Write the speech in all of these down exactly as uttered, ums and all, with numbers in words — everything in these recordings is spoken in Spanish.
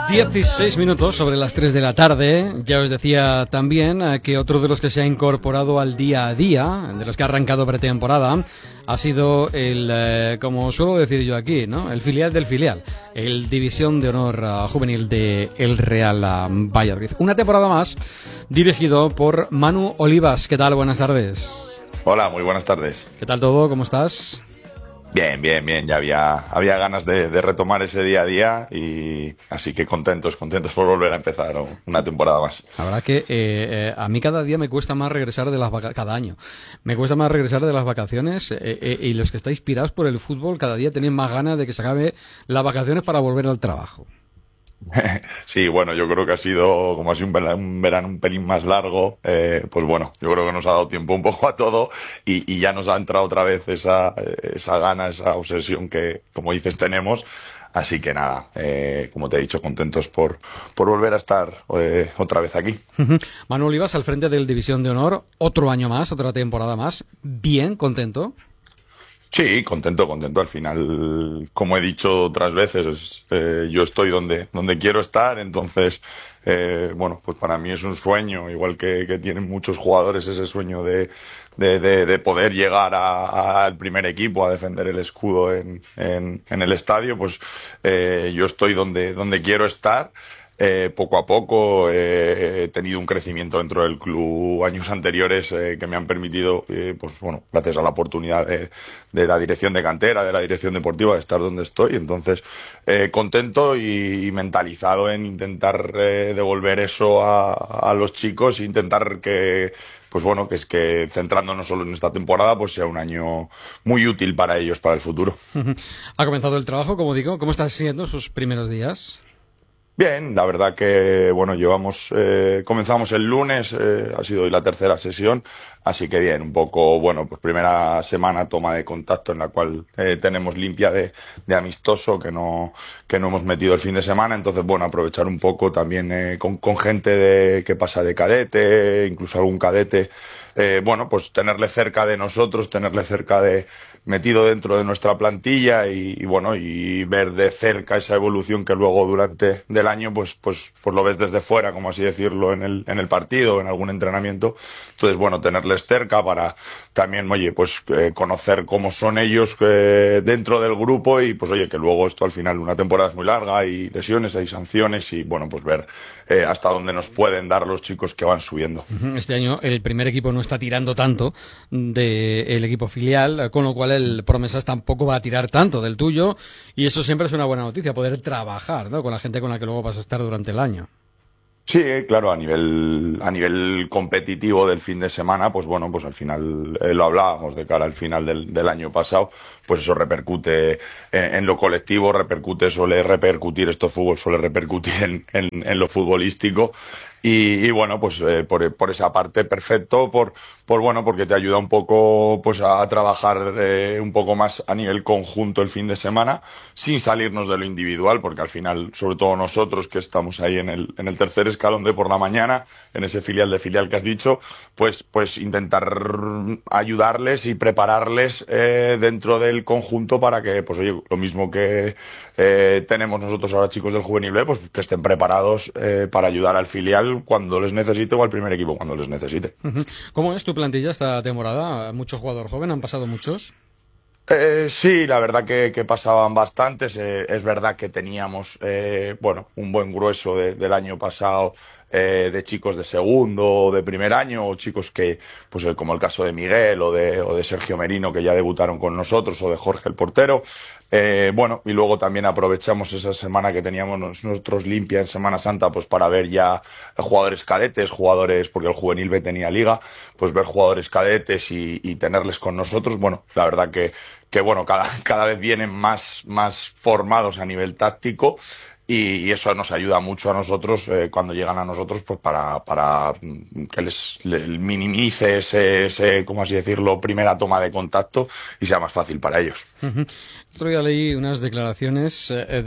dieciséis minutos sobre las tres de la tarde. Ya os decía también eh, que otro de los que se ha incorporado al día a día, de los que ha arrancado pretemporada, ha sido el, eh, como suelo decir yo aquí, ¿no? El filial del filial, el División de Honor uh, Juvenil de el Real uh, Valladolid. Una temporada más dirigido por Manu Olivas. ¿Qué tal? Buenas tardes. Hola, muy buenas tardes. ¿Qué tal todo? ¿Cómo estás? Bien, bien, bien. Ya había, había ganas de, de retomar ese día a día y así que contentos, contentos por volver a empezar una temporada más. La verdad que eh, eh, a mí cada día me cuesta más regresar de las vacaciones, cada año, me cuesta más regresar de las vacaciones eh, eh, y los que estáis inspirados por el fútbol cada día tenéis más ganas de que se acabe las vacaciones para volver al trabajo. Sí, bueno, yo creo que ha sido, como ha sido un verano un, verano un pelín más largo, eh, pues bueno, yo creo que nos ha dado tiempo un poco a todo y, y ya nos ha entrado otra vez esa, esa gana, esa obsesión que, como dices, tenemos. Así que nada, eh, como te he dicho, contentos por, por volver a estar eh, otra vez aquí. Manu Olivas al frente del División de Honor, otro año más, otra temporada más, bien, contento. Sí, contento, contento. Al final, como he dicho otras veces, eh, yo estoy donde, donde quiero estar, entonces, eh, bueno, pues para mí es un sueño, igual que, que tienen muchos jugadores ese sueño de, de, de, de poder llegar al primer equipo a defender el escudo en, en, en el estadio, pues eh, yo estoy donde, donde quiero estar. Eh, poco a poco eh, he tenido un crecimiento dentro del club años anteriores eh, que me han permitido, eh, pues bueno, gracias a la oportunidad de, de la dirección de cantera, de la dirección deportiva, de estar donde estoy. Entonces, eh, contento y, y mentalizado en intentar eh, devolver eso a, a los chicos e intentar que, pues bueno, que es que centrándonos solo en esta temporada, pues sea un año muy útil para ellos, para el futuro. Ha comenzado el trabajo, como digo. ¿Cómo están siendo sus primeros días? Bien, la verdad que, bueno, llevamos, eh, comenzamos el lunes, eh, ha sido hoy la tercera sesión, así que bien, un poco, bueno, pues primera semana toma de contacto en la cual eh, tenemos limpia de, de amistoso que no, que no hemos metido el fin de semana, entonces, bueno, aprovechar un poco también eh, con, con gente de, que pasa de cadete, incluso algún cadete, eh, bueno, pues tenerle cerca de nosotros, tenerle cerca de, metido dentro de nuestra plantilla y, y bueno, y ver de cerca esa evolución que luego durante del año pues pues pues lo ves desde fuera, como así decirlo, en el en el partido, en algún entrenamiento. Entonces, bueno, tenerles cerca para también, oye, pues eh, conocer cómo son ellos eh, dentro del grupo y pues oye, que luego esto al final una temporada es muy larga, hay lesiones, hay sanciones y bueno, pues ver eh, hasta dónde nos pueden dar los chicos que van subiendo. Este año el primer equipo no está tirando tanto del equipo filial, con lo cual el Promesas tampoco va a tirar tanto del tuyo y eso siempre es una buena noticia, poder trabajar, ¿no?, con la gente con la que luego vas a estar durante el año. Sí, claro, a nivel a nivel competitivo del fin de semana, pues bueno, pues al final eh, lo hablábamos de cara al final del, del año pasado, pues eso repercute en, en lo colectivo, repercute, suele repercutir, esto fútbol suele repercutir en, en, en lo futbolístico y, y bueno, pues eh, por, por esa parte perfecto, por, por bueno, porque te ayuda un poco pues a, a trabajar eh, un poco más a nivel conjunto el fin de semana, sin salirnos de lo individual, porque al final, sobre todo nosotros que estamos ahí en el, en el tercer escalón de por la mañana, en ese filial de filial que has dicho, pues, pues intentar ayudarles y prepararles eh, dentro del conjunto para que, pues oye, lo mismo que eh, tenemos nosotros ahora chicos del Juvenil B, pues que estén preparados eh, para ayudar al filial cuando les necesite o al primer equipo cuando les necesite. ¿Cómo es tu plantilla esta temporada? ¿Mucho jugador joven? ¿Han pasado muchos? Eh, sí, la verdad que, que pasaban bastantes. Eh, es verdad que teníamos, eh, bueno, un buen grueso de, del año pasado eh, de chicos de segundo o de primer año, o chicos que, pues eh, como el caso de Miguel o de, o de Sergio Merino, que ya debutaron con nosotros, o de Jorge el portero. Eh, bueno, y luego también aprovechamos esa semana que teníamos nosotros limpia en Semana Santa, pues para ver ya jugadores cadetes, jugadores, porque el Juvenil B tenía liga, pues ver jugadores cadetes y, y tenerles con nosotros. Bueno, la verdad que, que bueno, cada, cada vez vienen más, más formados a nivel táctico. Y, y eso nos ayuda mucho a nosotros eh, cuando llegan a nosotros, pues para, para que les, les minimice ese, ese, ¿cómo así decirlo?, primera toma de contacto y sea más fácil para ellos. Uh-huh. Otro día leí unas declaraciones de,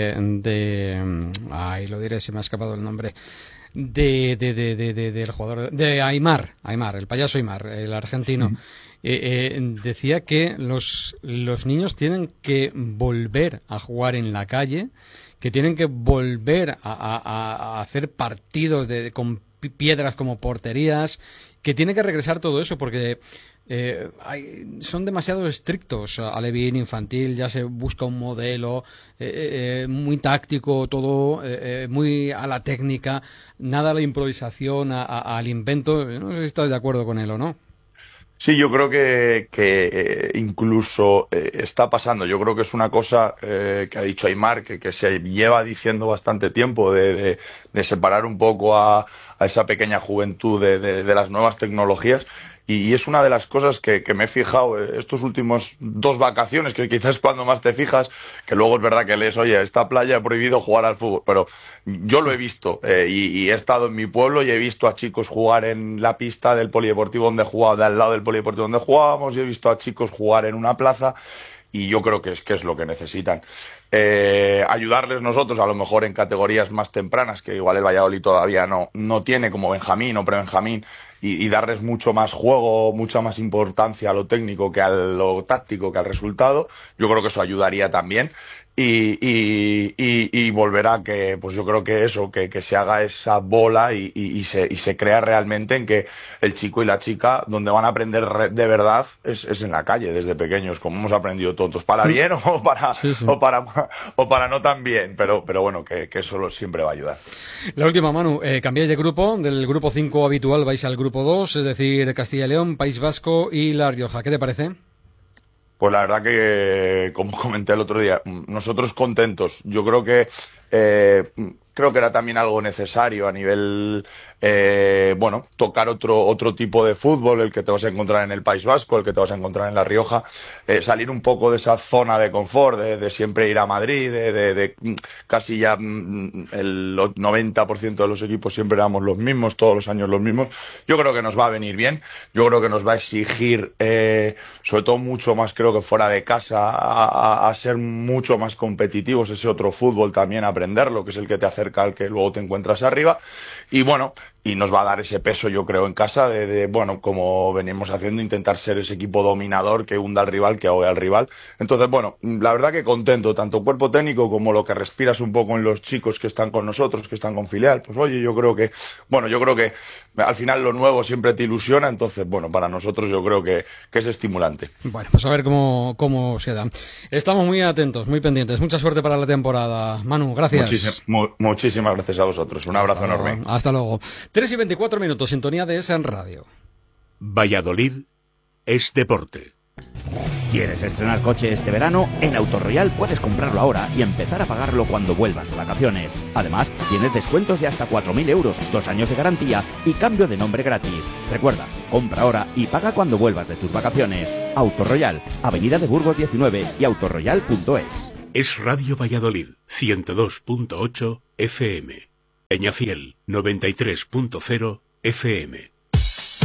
de, ay, lo diré, se me ha escapado el nombre, de, de, de, de, de del jugador, de Aimar, Aimar, el payaso Aimar, el argentino. Uh-huh. Eh, eh, decía que los, los niños tienen que volver a jugar en la calle, que tienen que volver a, a, a hacer partidos de, con piedras como porterías, que tiene que regresar todo eso, porque eh, hay, son demasiado estrictos. Alevín, infantil, ya se busca un modelo eh, eh, muy táctico, todo eh, eh, muy a la técnica, nada a la improvisación, a, a, al invento. No sé si estás de acuerdo con él o no. Sí, yo creo que, que eh, incluso eh, está pasando. Yo creo que es una cosa eh, que ha dicho Aimar, que, que se lleva diciendo bastante tiempo, de, de, de separar un poco a, a esa pequeña juventud de, de, de las nuevas tecnologías. Y, y es una de las cosas que, que me he fijado eh, estos últimos dos vacaciones, que quizás es cuando más te fijas, que luego es verdad que lees, oye, esta playa ha prohibido jugar al fútbol, pero yo lo he visto eh, y, y he estado en mi pueblo y he visto a chicos jugar en la pista del polideportivo donde jugaba, de al lado del polideportivo donde jugábamos, y he visto a chicos jugar en una plaza. Y yo creo que es, que es lo que necesitan. Eh, ayudarles nosotros, a lo mejor en categorías más tempranas, que igual el Valladolid todavía no, no tiene, como Benjamín o pre-Benjamín, y, y darles mucho más juego, mucha más importancia a lo técnico que a lo táctico, que al resultado. Yo creo que eso ayudaría también. Y, y, y, y volverá a que, pues yo creo que eso, que, que se haga esa bola y, y, y, se, y se crea realmente en que el chico y la chica, donde van a aprender de verdad, es, es en la calle, desde pequeños, como hemos aprendido todos, para bien o para, sí, sí. o para, o para no tan bien, pero, pero bueno, que, que eso siempre va a ayudar. La última, Manu, eh, cambiáis de grupo, del grupo cinco habitual vais al grupo dos, es decir, Castilla y León, País Vasco y La Rioja. ¿Qué te parece? Pues la verdad que, como comenté el otro día, nosotros contentos. Yo creo que eh, creo que era también algo necesario a nivel, eh, bueno, tocar otro otro tipo de fútbol, el que te vas a encontrar en el País Vasco, el que te vas a encontrar en La Rioja, eh, salir un poco de esa zona de confort, de, de siempre ir a Madrid, de, de, de casi ya el noventa por ciento de los equipos siempre éramos los mismos, todos los años los mismos. Yo creo que nos va a venir bien, yo creo que nos va a exigir, eh, sobre todo mucho más, creo que fuera de casa, a, a, a ser mucho más competitivos, ese otro fútbol también, aprenderlo, que es el que te acerca al que luego te encuentras arriba. Y bueno, y nos va a dar ese peso, yo creo, en casa de, de, bueno, como venimos haciendo, intentar ser ese equipo dominador que hunda al rival, que ahogue al rival. Entonces, bueno, la verdad que contento, tanto cuerpo técnico como lo que respiras un poco en los chicos que están con nosotros, que están con filial. Pues oye, yo creo que, bueno, yo creo que al final lo nuevo siempre te ilusiona, entonces, bueno, para nosotros yo creo que, que es estimulante. Bueno, pues a ver cómo, cómo se da. Estamos muy atentos, muy pendientes. Mucha suerte para la temporada. Manu, gracias. Muchísimas, mu muchísimas gracias a vosotros. Un abrazo hasta enorme. Luego, hasta luego. tres y veinticuatro minutos, sintonía de esa en radio. Valladolid es deporte. ¿Quieres estrenar coche este verano? En Autoroyal puedes comprarlo ahora y empezar a pagarlo cuando vuelvas de vacaciones. Además, tienes descuentos de hasta cuatro mil euros, dos años de garantía y cambio de nombre gratis. Recuerda, compra ahora y paga cuando vuelvas de tus vacaciones. Autoroyal, Avenida de Burgos diecinueve y autoroyal punto es. Es Radio Valladolid, ciento dos punto ocho F M. Peñafiel, noventa y tres punto cero F M.